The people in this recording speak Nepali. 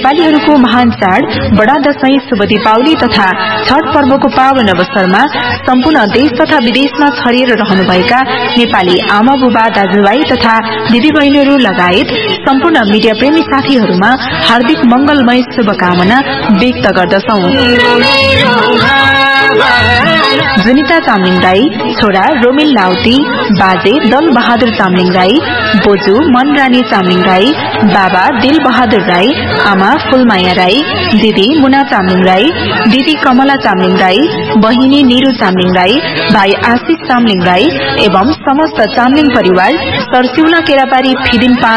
नेपालीहरूको महान चाड बडा दशैं, शुभ दीपावली तथा छठ पर्वको पावन अवसरमा सम्पूर्ण देश तथा विदेशमा छरिएर रहनुभएका नेपाली आमा बुबा दाजुभाइ तथा दिदी बहिनीहरू लगायत सम्पूर्ण मीडिया प्रेमी साथीहरूमा हार्दिक मंगलमय शुभकामना व्यक्त गर्दछौं। जुनिता चामलिङ राई, छोरा रोमिल लाउती, बाजे दल बहादुर चामलिङ राई, बोजू मनरानी चामलिङ राई, बाबा दिल बहादुर राई, आमा फूलमाया राई, दिदी मुना चामलिङ राई, दिदी कमला चामलिङ राई, बहिनी निरू चामलिङ राई, भाइ आशिष चामलिङ राई एवं समस्त चामलिङ परिवार सरसिउला केरापारी फिदिन